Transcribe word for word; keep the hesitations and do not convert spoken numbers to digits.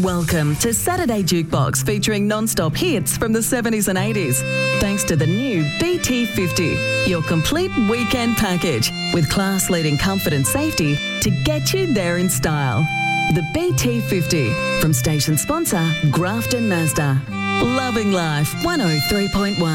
Welcome to Saturday Jukebox, featuring non-stop hits from the seventies and eighties. Thanks to the new B T fifty, your complete weekend package with class-leading comfort and safety to get you there in style. The B T fifty from station sponsor Grafton Mazda. Loving life one oh three point one.